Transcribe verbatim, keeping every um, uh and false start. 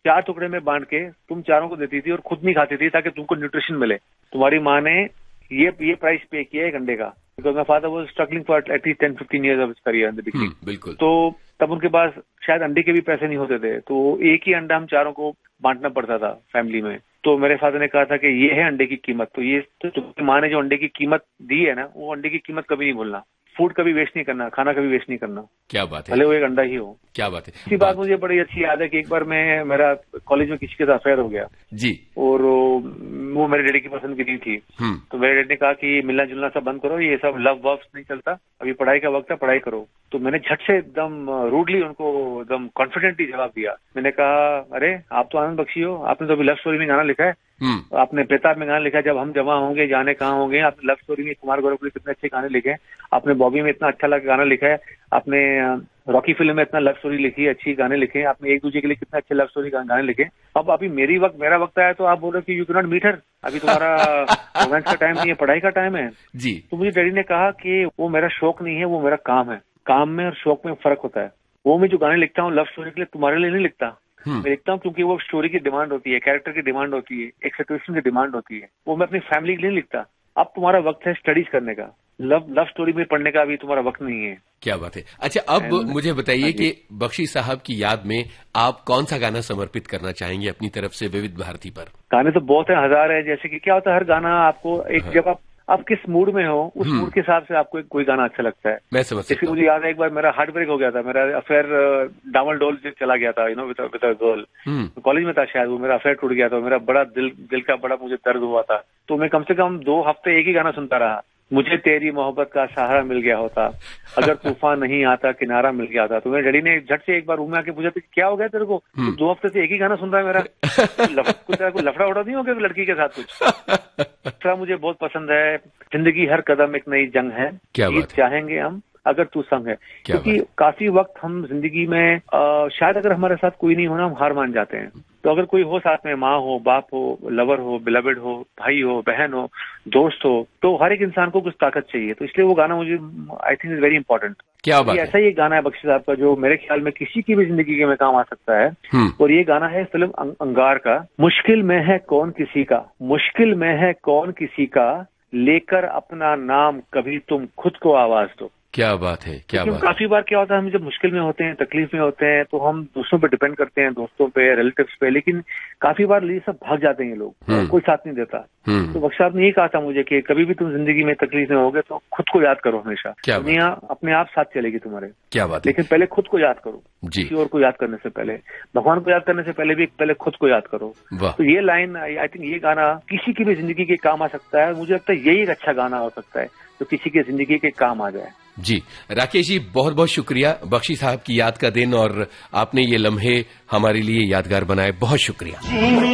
चार टुकड़े में बांट के तुम चारों को देती थी और खुद नहीं खाती थी ताकि तुमको न्यूट्रिशन मिले। तुम्हारी माँ ने ये ये प्राइस पे किया एक अंडे का, because my father was struggling for at least ten fifteen years of his career in the beginning. बिल्कुल। तो तब उनके पास शायद अंडे के भी पैसे नहीं होते थे, तो एक ही अंडा हम चारों को बांटना पड़ता था फैमिली में। तो मेरे फादर ने कहा था कि ये है अंडे की कीमत, तो ये तो तुम्हारी माँ ने जो अंडे की कीमत दी है ना, वो अंडे की कीमत कभी नहीं भूलना। फूड कभी वेस्ट नहीं करना, खाना कभी वेस्ट नहीं करना। क्या बात है, भले वो एक अंडा ही हो। क्या बात है। इसी बात मुझे बड़ी अच्छी याद है कि एक बार मैं मेरा कॉलेज में किसी के साथ अफेयर हो गया जी, और वो मेरे डैडी की पसंद की नहीं थी। तो मेरे डैडी ने कहा कि मिलना जुलना सब बंद करो, ये सब लव वव नहीं चलता, अभी पढ़ाई का वक्त है, पढ़ाई करो। तो मैंने झट से एकदम रूडली उनको एकदम कॉन्फिडेंटली जवाब दिया। मैंने कहा अरे आप तो आनंद बख्शी हो, आपने तो अभी लव स्टोरी में गाना लिखा है, आपने बेताब में गाना लिखा है, जब हम जमा होंगे जाने कहाँ होंगे, आपने लव स्टोरी में कुमार गौरव के कितने अच्छे गाने लिखे हैं, आपने बॉबी में इतना अच्छा गाना लिखा है, आपने रॉकी फिल्म में इतना लव स्टोरी लिखी है, अच्छी गाने लिखे हैं, आपने एक दूसरे के लिए कितने अच्छे लव स्टोरी गाने लिखे। अब अभी मेरी वक्त मेरा वक्त आया तो आप बोल रहे कि you can not meet her, अभी तुम्हारा रोमांस का टाइम नहीं है, पढ़ाई का टाइम है जी। तो मुझे डैडी ने कहा कि वो मेरा शौक नहीं है, वो मेरा काम है। काम में और शौक में फर्क होता है। वो मैं जो गाने लिखता हूँ लव स्टोरी के लिए तुम्हारे लिए नहीं लिखता, मैं लिखता हूँ क्योंकि वो स्टोरी की डिमांड होती है, कैरेक्टर की डिमांड होती है, एक सिचुएशन की डिमांड होती है। वो मैं अपनी फैमिली के लिए नहीं लिखता। अब तुम्हारा वक्त है स्टडीज करने का, लव लव स्टोरी में पढ़ने का अभी तुम्हारा वक्त नहीं है। क्या बात है। अच्छा, अब मुझे बताइए कि बख्शी साहब की याद में आप कौन सा गाना समर्पित करना चाहेंगे अपनी तरफ से विविध भारती पर? गाने तो बहुत है, हजार है। जैसे कि क्या होता है, हर गाना आपको एक हाँ। जब आप आप किस मूड में हो उस मूड के हिसाब से आपको कोई गाना अच्छा लगता है। मैं समझ सकता हूं। मुझे याद है एक बार मेरा हार्ट ब्रेक हो गया था, मेरा अफेयर डामल डोल से चला गया था, you know with a girl. College में था शायद, वो मेरा अफेयर टूट गया था, मेरा बड़ा दिल दिल का बड़ा मुझे दर्द हुआ था। तो मैं कम से कम दो हफ्ते एक ही गाना सुनता रहा। मुझे तेरी मोहब्बत का सहारा मिल गया होता, अगर तूफान नहीं आता किनारा मिल गया था। तो मेरे डैडी ने झट से एक बार रूम में आके पूछा था क्या हो गया तेरे को, तो दो हफ्ते से एक ही गाना सुन रहा है मेरा। कुछ कुछ लफड़ा उड़ा नहीं हो गया लड़की के साथ कुछ? दूसरा मुझे बहुत पसंद है, जिंदगी हर कदम एक नई जंग है, जीत चाहेंगे हम अगर तू संग है। क्योंकि काफी वक्त हम जिंदगी में आ, शायद अगर हमारे साथ कोई नहीं होना हम हार मान जाते हैं। तो अगर कोई हो साथ में, माँ हो, बाप हो, लवर हो, बिलवेड हो, भाई हो, बहन हो, दोस्त हो, तो हर एक इंसान को कुछ ताकत चाहिए। तो इसलिए वो गाना मुझे I think is very important. क्या बात है। ऐसा ही गाना है बख्शी साहब का जो मेरे ख्याल में किसी की भी जिंदगी में काम आ सकता है। और ये गाना है फिल्म अंगार का। मुश्किल में है कौन किसी का, मुश्किल में है कौन किसी का, लेकर अपना नाम कभी तुम खुद को आवाज दो। क्या बात है, क्या बात है। काफी बार क्या होता है, हम जब मुश्किल में होते हैं, तकलीफ में होते हैं, तो हम दूसरों पे डिपेंड करते हैं, दोस्तों पे, रिलेटिव्स पे, लेकिन काफी बार ये सब भाग जाते हैं ये लोग, कोई साथ नहीं देता। तो बख्शी साहब ने ये कहा था मुझे कि कभी भी तुम जिंदगी में तकलीफ में होगे तो खुद को याद करो हमेशा, दुनिया अपने आप साथ चलेगी तुम्हारे। क्या बात है। लेकिन पहले खुद को याद करो, किसी और को याद करने से पहले, भगवान को याद करने से पहले भी पहले खुद को याद करो। तो ये लाइन आई थिंक ये गाना किसी की भी जिंदगी के काम आ सकता है। मुझे लगता है यही एक अच्छा गाना हो सकता है तो किसी की जिंदगी के काम आ जाए। जी राकेश जी, बहुत बहुत शुक्रिया। बख्शी साहब की याद का दिन और आपने ये लम्हे हमारे लिए यादगार बनाए, बहुत शुक्रिया।